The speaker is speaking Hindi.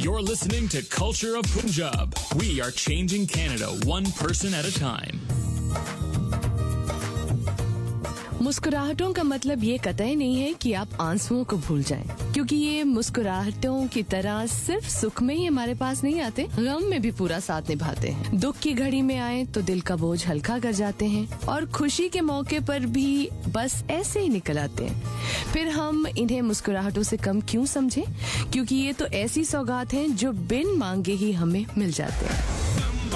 You're listening to Culture of Punjab. We are changing Canada one person at a time. मुस्कुराहटों का मतलब ये कतई नहीं है कि आप आंसुओं को भूल जाएं, क्योंकि ये मुस्कुराहटों की तरह सिर्फ सुख में ही हमारे पास नहीं आते, गम में भी पूरा साथ निभाते हैं। दुख की घड़ी में आए तो दिल का बोझ हल्का कर जाते हैं और खुशी के मौके पर भी बस ऐसे ही निकल आते हैं। फिर हम इन्हें मुस्कुराहटों से कम क्यों समझें, क्योंकि ये तो ऐसी सौगात हैं जो बिन मांगे ही हमें मिल जाते हैं।